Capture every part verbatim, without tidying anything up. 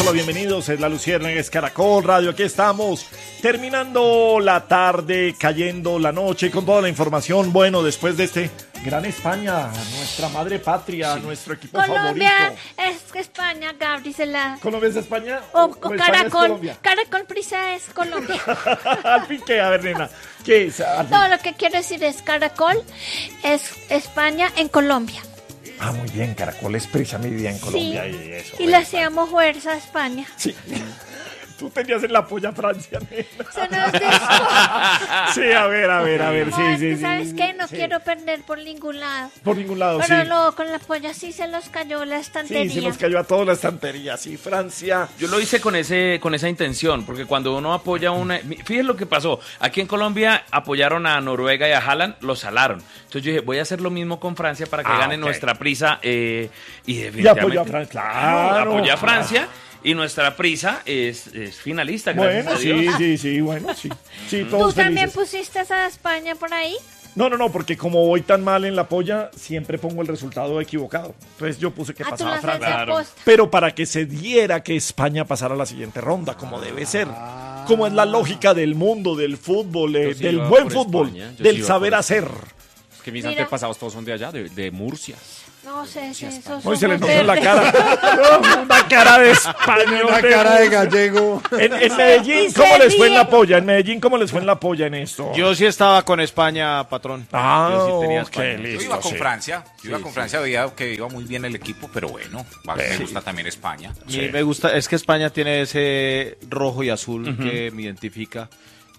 hola, bienvenidos. Es La Luciérnaga, es Caracol Radio. Aquí estamos, terminando la tarde, cayendo la noche, con toda la información. Bueno, después de este gran España, nuestra madre patria, sí. Nuestro equipo Colombia favorito. Es España, Gabri, se la... ¿Colombia es España? O, o, o España Caracol, es Caracol Prisa es Colombia. Al fin, ¿qué? A ver, nena, ¿qué es? Todo lo que quiero decir es Caracol es España en Colombia. Ah, muy bien, Caracol es Prisa, mi vida en Colombia. Sí. Y eso. Y le hacíamos fuerza a España. Sí. Tú tenías en la polla Francia, nena. Se nos desco. Sí, a ver, a ver, a ver, No, sí, es sí, que, sí. ¿sabes qué? No sí. quiero perder por ningún lado. Por ningún lado, Pero sí. luego con la polla sí se los cayó la estantería. Sí, se nos cayó a toda la estantería, sí, Francia. Yo lo hice con ese con esa intención, porque cuando uno apoya una... Fíjense lo que pasó. Aquí en Colombia apoyaron a Noruega y a Haaland, lo salaron. Entonces yo dije, voy a hacer lo mismo con Francia para que Ah, gane okay. nuestra prisa. Eh, y Y definitivamente... apoyó a Francia, claro. Apoyó a Francia. Y nuestra prisa es, es finalista, gracias Bueno, a Dios. sí, sí, sí, bueno, sí. Sí, ¿Tú todos también felices. pusiste a España por ahí? No, no, no, porque como voy tan mal en la polla, siempre pongo el resultado equivocado. Entonces yo puse que Ah, tú pasaba lo haces Francia. de aposta. Pero para que se diera que España pasara a la siguiente ronda, como debe ser. Como es la lógica del mundo, del fútbol, eh, Yo sí del iba buen por fútbol, España, yo sí del iba saber por hacer. Es que mis Mira. antepasados todos son de allá, de, de Murcia. No sé si esos Hoy se le ojos notó en la verdes. cara. Una cara de español. Una cara de gallego. En, en Medellín, ¿cómo Se les fue en la ríen. polla? En Medellín, ¿cómo les fue en la polla en esto? Yo sí estaba con España, patrón. Ah, Yo sí tenía ok, España. listo. Yo iba con sí. Francia, yo iba Sí, con sí. Francia, veía que iba muy bien el equipo, pero bueno, me Sí. gusta también España. A mí Sí. me gusta, es que España tiene ese rojo y azul que me identifica.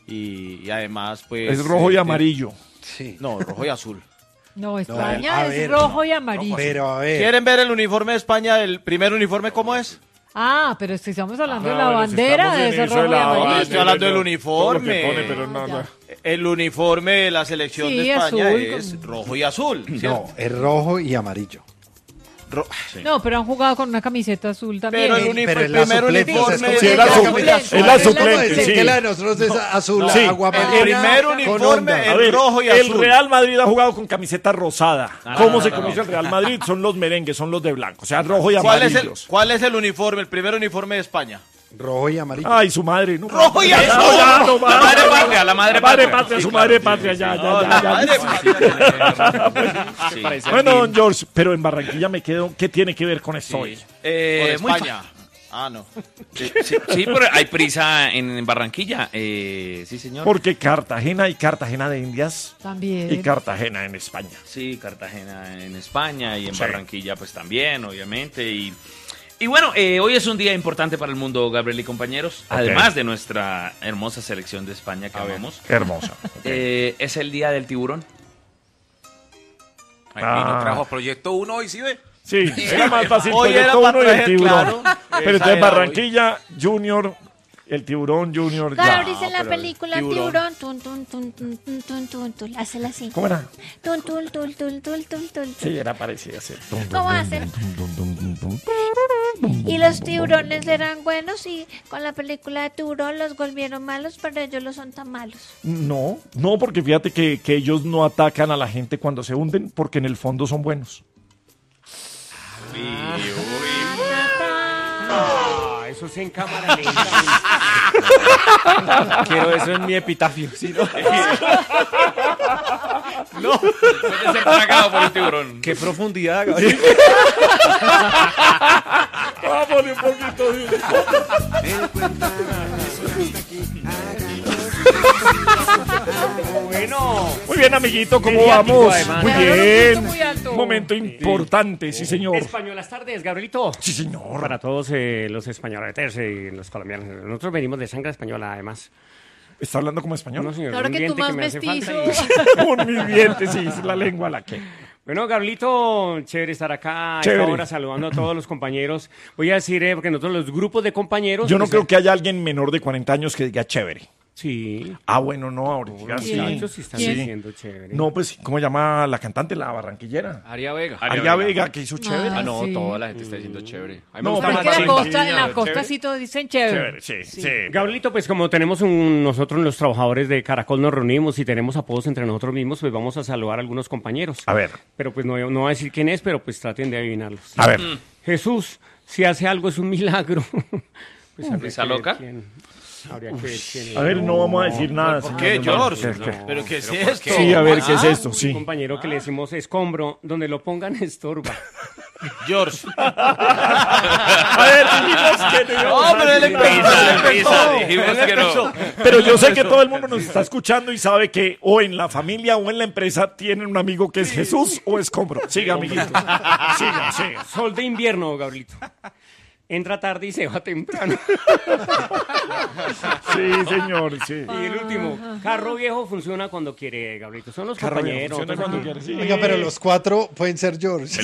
Y, y además, pues. Es rojo y eh, amarillo. Sí. No, rojo y azul. No, a España es ver, rojo y amarillo. Pero a ver. ¿Quieren ver el uniforme de España? ¿El primer uniforme cómo es? Ah, pero es que estamos hablando Ah, de la bueno, si bandera estamos de en ese eso de rojo y la amarillo. bandera, Estoy hablando del todo uniforme. lo que pone, pero no, Ah, no. El uniforme de la selección Sí, de España azul, es con- rojo y azul. ¿cierto? No, es rojo y amarillo. Ro- No, pero han jugado con una camiseta azul también. Pero el Sí, uniforme, pero el es la primer suplente, o sea, es uniforme. como Sí, si es la la su- camisa- es la ¿Cómo suplente, decir sí. que la de nosotros es azul, Sí. agua El marina, primer con uniforme onda. es A ver, rojo y el azul. Real Madrid ha jugado con camiseta rosada. ¿Cómo no, se no, conoce no. el Real Madrid? Son los merengues, son los de blanco. O sea, rojo y ¿Cuál es, el, amarillos. ¿Cuál es el uniforme, el primer uniforme de España? Rojo y amarillo. Ay, su madre. No, Rojo y Ya, azul. no, ya, no, La madre patria, la madre La madre patria. patria, Sí, su claro, madre sí, patria, sí, ya, sí. ya, No, ya, la ya. madre Sí. Bueno, don George, pero en Barranquilla me quedo. ¿Qué tiene que ver con esto hoy? Eh, Con muy España. Ah, no. Sí, sí, sí, pero hay prisa en Barranquilla. Eh, sí, señor. Porque Cartagena y Cartagena de Indias También. y Cartagena en España. Sí, Cartagena en España y en Sí. Barranquilla pues también, obviamente. Y, y bueno, eh, hoy es un día importante para el mundo, Gabriel y compañeros. Además de nuestra hermosa selección de España que amamos. Hermosa. Eh, es el día del tiburón. Ay, Ah. Pino trajo Proyecto uno hoy, ¿sí ve? Sí, era más fácil Hoy Proyecto era para uno y el traer, tiburón. claro. Pero Esa entonces era Barranquilla, Junior, el tiburón, Junior. ya. Claro, dice la pero película tiburón. Tiburón. Tun, tun, tun, tun, tun, tun, tun, tun. Hácela así. ¿Cómo era? Tun, tun, tun, tun, tun, tun, tun. Sí, era parecido así. ¿Cómo hacen? Y los tiburones eran buenos y con la película de Tiburón los volvieron malos, pero ellos no son tan malos. No, no, porque fíjate que, que ellos no atacan a la gente cuando se hunden, porque en el fondo son buenos. Ah, eso es en cámara lenta. Quiero eso en mi epitafio. ¿Sí, no? No, puede ser tragado por un tiburón. Qué profundidad, Gabriel. Vamos un poquito. Bueno. Muy bien, amiguito, ¿cómo Mediático, vamos? además. Muy Claro, bien. punto muy alto. Momento importante, sí, señor. Españolas tardes, Gabrielito. Sí, señor. Para todos eh, los españoletes y los colombianos. Nosotros venimos de sangre española, además. ¿Está hablando como español? No, señor, Claro un que tú diente más me hace mestizo. falta y- Con mis dientes, sí, es la lengua la que. Bueno, Gabrielito, chévere estar acá a Chévere. esta hora saludando a todos los compañeros. Voy a decir, eh, porque nosotros los grupos de compañeros... Yo no pues, creo eh, que haya alguien menor de cuarenta años que diga chévere. Sí. Ah, bueno, no, ahorita Los sí. muchachos sí están Sí. diciendo chévere. No, pues, ¿cómo llama la cantante, la barranquillera? Aria Vega. Aria Vega, que hizo chévere. Ah, no, sí. toda la gente está diciendo chévere. A mí me No, gusta Pero más es que en la Barranquilla, costa, en la chévere. costa sí todos dicen chévere. Chévere, sí, sí. Gabrielito, pues como tenemos un, nosotros los trabajadores de Caracol nos reunimos y tenemos apodos entre nosotros mismos, pues vamos a saludar a algunos compañeros. A ver, Pero pues no, no voy a decir quién es, pero pues traten de adivinarlos. a ver. Jesús, Si hace algo es un milagro. Pues habría ¿Risa que ver loca? quién- habría que ver quién- A ver, no vamos a decir nada. ¿Por señor qué, Leonardo. George? ¿Qué, qué? ¿Pero qué es ¿Pero por esto? qué? Sí, a ver, ¿qué es Ah, esto? Un Sí. compañero que le decimos escombro, donde lo pongan estorba. George. A ver, dijimos que no íbamos a No, pero él decir empezó, nada. él empezó. Risa, dijimos Él que no. empezó. Pero yo sé que todo el mundo nos está escuchando y sabe que o en la familia o en la empresa tienen un amigo que es Jesús o escombro. Siga, amiguito. Siga, siga. Sol de invierno, Gabrielito. Entra tarde y se va temprano. Sí, señor, sí. Y el último, carro viejo funciona cuando quiere, Gabrielito. Son los Carro viejo, compañeros. funciona otros cuando que- quiere, sí. Oiga, pero los cuatro pueden ser George.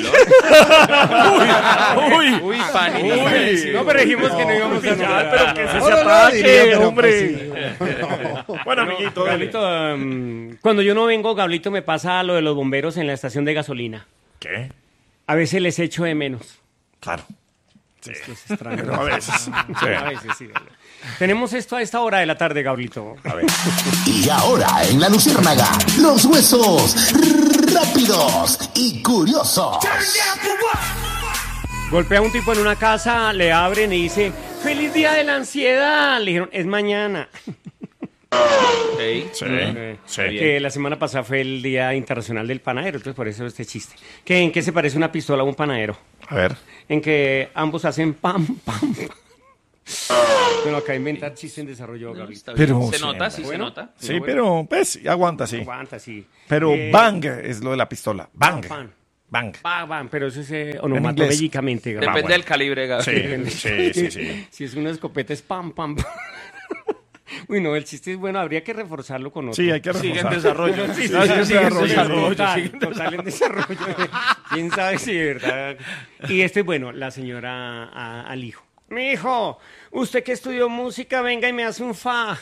Uy, Uy, Fanny. uy. No, pero dijimos que no íbamos a Ya, nombrar. pero que se No, no, no, ataque, diría, pero hombre. pues sí. Bueno, amiguito, dale. Gabrielito, um, cuando yo no vengo, Gabrielito, me pasa lo de los bomberos en la estación de gasolina. ¿Qué? A veces les echo de menos. Claro. Sí. Es extraño. Pero a veces. Sí. A veces, sí. Gabriel. Tenemos esto a esta hora de la tarde, Gabrielito. A ver. Y ahora en la Luciérnaga, los huesos rápidos y curiosos. Golpea a un tipo en una casa, le abren y dice, ¡Feliz día de la ansiedad! Le dijeron, es mañana. Ey. Sí. Eh, Sí. Que la semana pasada fue el Día Internacional del Panadero, entonces por eso este chiste. ¿Qué, ¿En qué se parece una pistola a un panadero? A ver. En que ambos hacen pam, pam, pam. Bueno, acá inventar chiste en desarrollo, Gabrielito. Pero Se sí, nota, sí se bueno. nota. Sí, pero pues aguanta, sí. Aguanta, sí. Pero Eh, bang es lo de la pistola. Bang. Bang. Bang. Bang, bang, pero eso es eh, inglés. onomatopéyicamente, Gabriel. Depende bueno. del calibre, Gabriel. Sí, sí, sí, sí. Si es una escopeta es pam, pam, pam. Uy, no, el chiste es bueno, habría que reforzarlo con otro. Sí, hay que Sigue en reforzar. desarrollo. Sí, sí, No, sí, sigue sí, en sí, desarrollo. total, total en desarrollo. ¿Quién sabe si de verdad? Y esto es bueno, la señora a- al hijo. Mi hijo, usted que estudió música, venga y me hace un fa.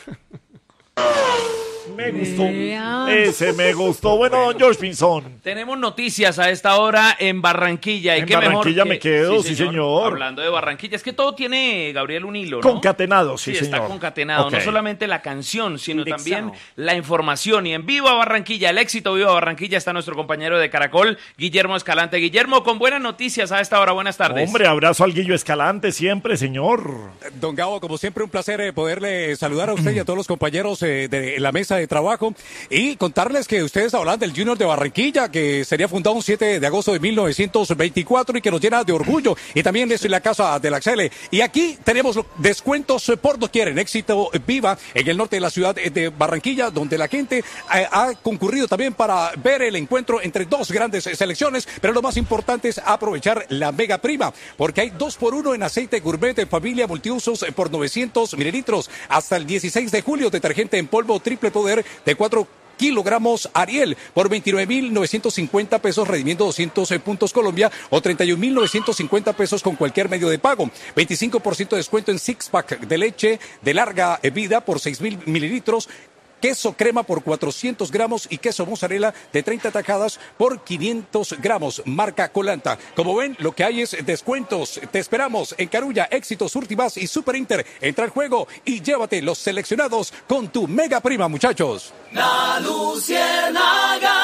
Me gustó. Vea. Ese me gustó. Bueno, don George Pinzón. Tenemos noticias a esta hora en Barranquilla. ¿Y En qué mejor Barranquilla que- me quedo, sí, señor. Hablando de Barranquilla, es que todo tiene, Gabriel, un hilo, ¿no? Concatenado, sí, Sí, señor. está concatenado. Ok. No solamente la canción, sino Indexado. también la información. Y en Viva Barranquilla, el éxito Viva Barranquilla, está nuestro compañero de Caracol, Guillermo Escalante. Guillermo, con buenas noticias a esta hora. Buenas tardes. Hombre, abrazo al Guillo Escalante siempre, señor. Don Gabo, como siempre, un placer eh, poderle saludar a usted y a todos los compañeros eh, de la mesa de trabajo y contarles que ustedes hablan del Junior de Barranquilla, que sería fundado un siete de agosto de mil novecientos veinticuatro y que nos llena de orgullo. Y también estoy en la casa de la Xele. Y aquí tenemos los descuentos eh, por doquier en Éxito Viva, en el norte de la ciudad eh, de Barranquilla, donde la gente eh, ha concurrido también para ver el encuentro entre dos grandes eh, selecciones. Pero lo más importante es aprovechar la mega prima, porque hay dos por uno en aceite gourmet de familia multiusos eh, por novecientos mililitros. Hasta el dieciséis de julio, detergente en polvo triple poder de cuatro kilogramos Ariel por veintinueve mil novecientos cincuenta pesos, redimiendo doscientos puntos Colombia, o treinta y un mil novecientos cincuenta pesos con cualquier medio de pago. veinticinco por ciento de descuento en six pack de leche de larga vida por seis mil mililitros. Queso crema por cuatrocientos gramos y queso mozzarella de treinta tajadas por quinientos gramos, marca Colanta. Como ven, lo que hay es descuentos. Te esperamos en Carulla, Éxitos, Urtibás y Super Inter. Entra al juego y llévate los seleccionados con tu mega prima, muchachos. La Luciérnaga.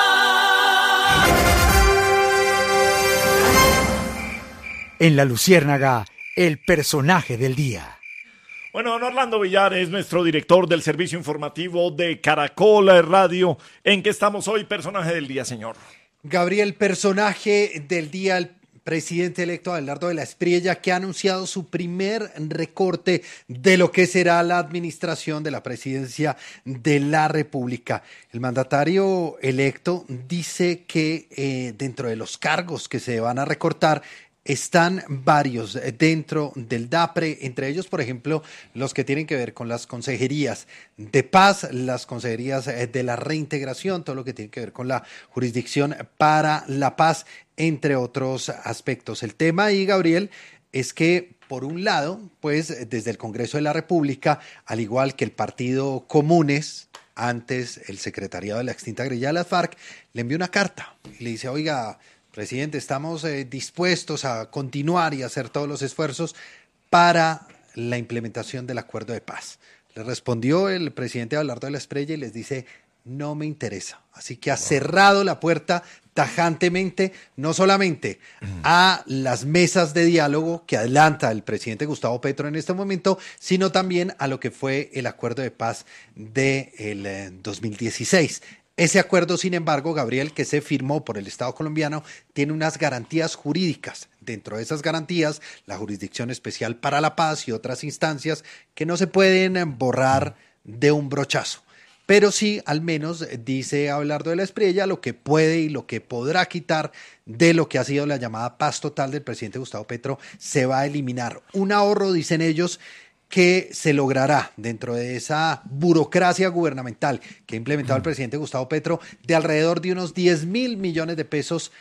En La Luciérnaga, el personaje del día. Bueno, don Orlando Villar es nuestro director del servicio informativo de Caracol Radio. ¿En qué estamos hoy, personaje del día, señor? Gabriel, personaje del día, el presidente electo Abelardo de la Espriella, que ha anunciado su primer recorte de lo que será la administración de la presidencia de la República. El mandatario electo dice que eh, dentro de los cargos que se van a recortar están varios dentro del DAPRE, entre ellos, por ejemplo, los que tienen que ver con las consejerías de paz, las consejerías de la reintegración, todo lo que tiene que ver con la jurisdicción para la paz, entre otros aspectos. El tema ahí, Gabriel, es que, por un lado, pues desde el Congreso de la República, al igual que el Partido Comunes, antes el secretariado de la extinta guerrilla de las FARC, le envió una carta y le dice, oiga, presidente, estamos eh, dispuestos a continuar y hacer todos los esfuerzos para la implementación del acuerdo de paz. Le respondió el presidente Abelardo de la Espriella y les dice, no me interesa. Así que ha cerrado la puerta tajantemente, no solamente a las mesas de diálogo que adelanta el presidente Gustavo Petro en este momento, sino también a lo que fue el acuerdo de paz del eh, dos mil dieciséis. Ese acuerdo, sin embargo, Gabriel, que se firmó por el Estado colombiano, tiene unas garantías jurídicas. Dentro de esas garantías, la Jurisdicción Especial para la Paz y otras instancias que no se pueden borrar de un brochazo. Pero sí, al menos, dice Abelardo de la Espriella, lo que puede y lo que podrá quitar de lo que ha sido la llamada paz total del presidente Gustavo Petro se va a eliminar. Un ahorro, dicen ellos, que se logrará dentro de esa burocracia gubernamental que ha implementado el presidente Gustavo Petro de alrededor de unos diez mil millones de pesos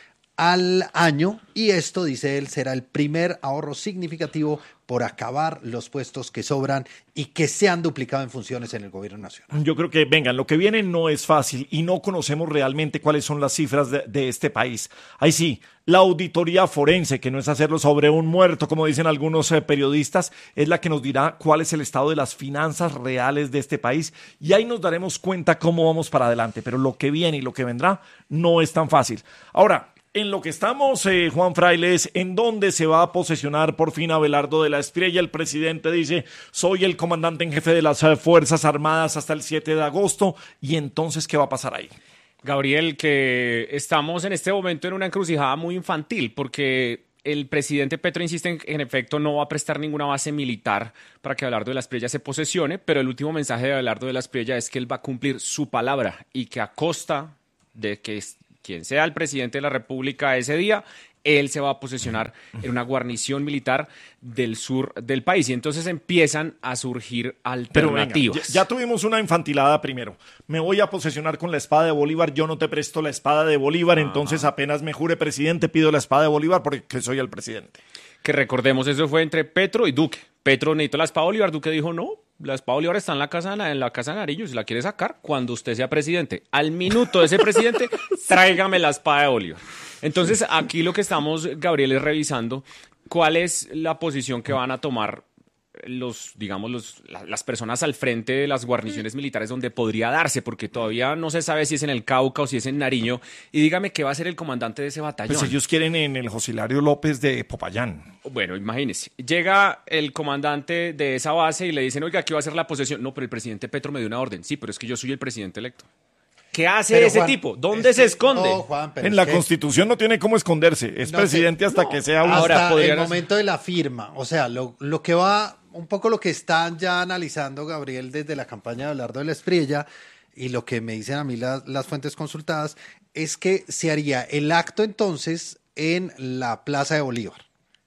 al año, y esto, dice él, será el primer ahorro significativo por acabar los puestos que sobran y que se han duplicado en funciones en el gobierno nacional. Yo creo que, vengan, lo que viene no es fácil y no conocemos realmente cuáles son las cifras de, de este país. Ahí sí, la auditoría forense, que no es hacerlo sobre un muerto, como dicen algunos eh, periodistas, es la que nos dirá cuál es el estado de las finanzas reales de este país, y ahí nos daremos cuenta cómo vamos para adelante. Pero lo que viene y lo que vendrá no es tan fácil. Ahora, en lo que estamos, eh, Juan Frailes, ¿en dónde se va a posesionar por fin Abelardo de la Espriella? El presidente dice, soy el comandante en jefe de las eh, Fuerzas Armadas hasta el siete de agosto, y entonces, ¿qué va a pasar ahí? Gabriel, que estamos en este momento en una encrucijada muy infantil, porque el presidente Petro insiste en que en efecto no va a prestar ninguna base militar para que Abelardo de la Espriella se posesione, pero el último mensaje de Abelardo de la Espriella es que él va a cumplir su palabra y que a costa de que quien sea el presidente de la República ese día, él se va a posesionar en una guarnición militar del sur del país. Y entonces empiezan a surgir alternativas. Pero venga, ya, ya tuvimos una infantilada primero. Me voy a posesionar con la espada de Bolívar. Yo no te presto la espada de Bolívar. Ajá. Entonces apenas me jure presidente, pido la espada de Bolívar porque soy el presidente. Que recordemos, eso fue entre Petro y Duque. Petro necesitó la espada de Bolívar. Duque dijo, no, la espada de Bolívar está en la casa de, en la casa de Nariño. Si la quiere sacar, cuando usted sea presidente. Al minuto de ese presidente, tráigame la espada de Bolívar. Entonces, aquí lo que estamos, Gabriel, es revisando cuál es la posición que van a tomar los, digamos, los, la, las personas al frente de las guarniciones militares donde podría darse, porque todavía no se sabe si es en el Cauca o si es en Nariño. Y dígame qué va a ser el comandante de ese batallón. Pues ellos quieren en el José Hilario López de Popayán. Bueno, imagínese, llega el comandante de esa base y le dicen, oiga, aquí va a ser la posesión. No, pero el presidente Petro me dio una orden. Sí, pero es que yo soy el presidente electo. ¿Qué hace pero, ese Juan, tipo? ¿Dónde se esconde? No, Juan, en la que... Constitución no tiene cómo esconderse. Es no, presidente hasta no, que sea un... Hasta Ahora, el momento de la firma. O sea, lo, lo que va... Un poco lo que están ya analizando, Gabriel, desde la campaña de Abelardo de la Espriella, y lo que me dicen a mí las, las fuentes consultadas, es que se haría el acto entonces en la Plaza de Bolívar,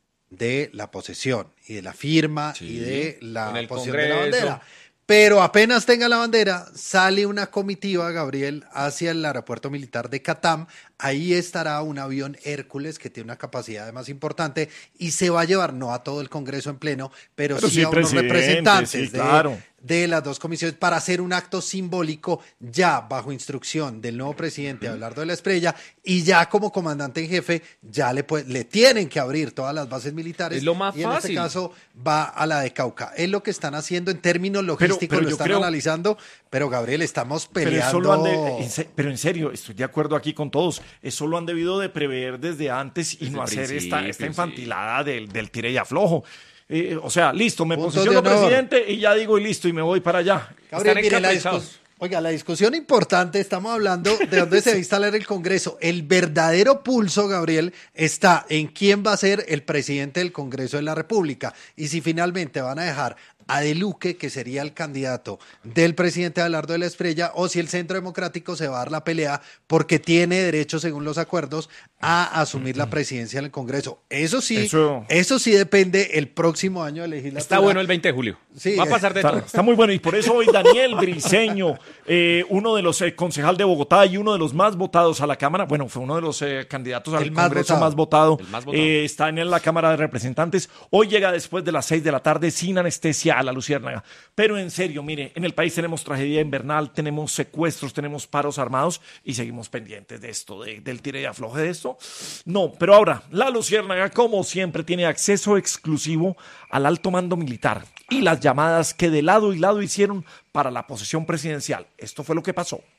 de la posesión y de la firma sí, y de la posesión Congreso. De la bandera. Pero apenas tenga la bandera, sale una comitiva, Gabriel, hacia el aeropuerto militar de Catam. Ahí estará un avión Hércules que tiene una capacidad más importante y se va a llevar no a todo el Congreso en pleno, pero, pero sí, sí a unos representantes sí, claro. de, de las dos comisiones para hacer un acto simbólico ya bajo instrucción del nuevo presidente Abelardo de la Espriella, y ya como comandante en jefe ya le, puede, le tienen que abrir todas las bases militares. Es lo más y en fácil. este caso va a la de Cauca. Es lo que están haciendo en términos logísticos, pero, pero lo están creo... analizando, pero Gabriel, estamos peleando. Pero, eso lo han de, en se, pero en serio, estoy de acuerdo aquí con todos. Eso lo han debido de prever desde antes y desde no hacer esta, esta infantilada sí. del, del tire y aflojo. Eh, o sea, listo, me Punto posiciono presidente y ya digo y listo y me voy para allá. Gabriel, mire, la discus- Oiga, la discusión importante, estamos hablando de dónde se va a instalar el Congreso. El verdadero pulso, Gabriel, está en quién va a ser el presidente del Congreso de la República y si finalmente van a dejar a De Luque, que sería el candidato del presidente Abelardo de la Espriella, o si el Centro Democrático se va a dar la pelea porque tiene derecho, según los acuerdos, a asumir la presidencia del Congreso. Eso sí, eso, eso sí depende el próximo año de legislatura. Está bueno el veinte de julio. Sí, va a pasar de está, todo. Está muy bueno y por eso hoy Daniel Briceño, eh, uno de los eh, concejal de Bogotá y uno de los más votados a la Cámara, bueno, fue uno de los eh, candidatos al más Congreso votado. más votado, más votado. Eh, está en la Cámara de Representantes. Hoy llega después de las seis de la tarde sin anestesia a la Luciérnaga. Pero en serio, mire, en el país tenemos tragedia invernal, tenemos secuestros, tenemos paros armados y seguimos pendientes de esto, de, del tire y afloje de esto. No, pero ahora, la Luciérnaga, como siempre, tiene acceso exclusivo al alto mando militar y las llamadas que de lado y lado hicieron para la posesión presidencial. Esto fue lo que pasó.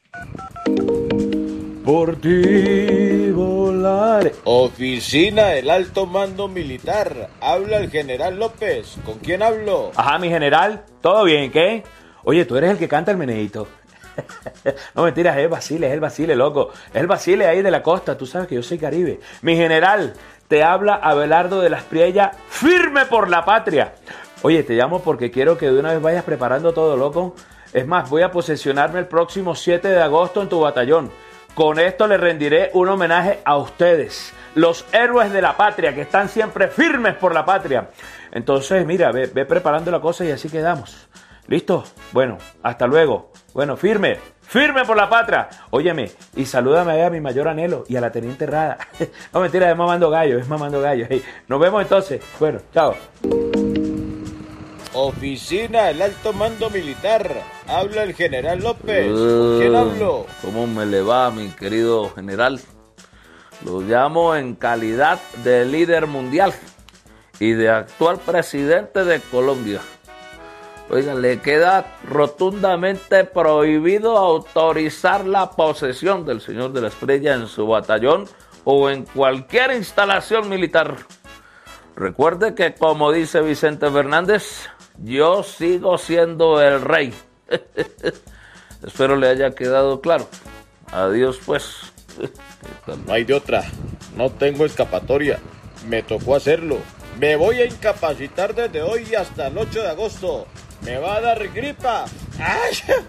Por ti volaré. Oficina del Alto Mando Militar. Habla el general López. ¿Con quién hablo? Ajá, mi general. ¿Todo bien, qué? Oye, tú eres el que canta el meneíto. No, mentiras, es el Basile, es el Basile, loco. Es el Basile ahí de la costa. Tú sabes que yo soy Caribe. Mi general, te habla Abelardo de la Espriella, firme por la patria. Oye, te llamo porque quiero que de una vez vayas preparando todo, loco. Es más, voy a posesionarme el próximo siete de agosto en tu batallón. Con esto le rendiré un homenaje a ustedes, los héroes de la patria, que están siempre firmes por la patria. Entonces, mira, ve, ve preparando la cosa y así quedamos. ¿Listo? Bueno, hasta luego. Bueno, firme, firme por la patria. Óyeme, y salúdame ahí a mi mayor anhelo y a la teniente Rada. No, mentira, es mamando gallo, es mamando gallo. Hey, nos vemos entonces. Bueno, chao. Oficina del Alto Mando Militar. Habla el general López. ¿Con quién hablo? ¿Cómo me le va, mi querido general? Lo llamo en calidad de líder mundial y de actual presidente de Colombia. Oiga, le queda rotundamente prohibido autorizar la posesión del señor de la Espriella en su batallón o en cualquier instalación militar. Recuerde que, como dice Vicente Fernández, yo sigo siendo el rey. Espero le haya quedado claro. Adiós, pues. No hay de otra. No tengo escapatoria. Me tocó hacerlo. Me voy a incapacitar desde hoy hasta el ocho de agosto. Me va a dar gripa. ¡Ay!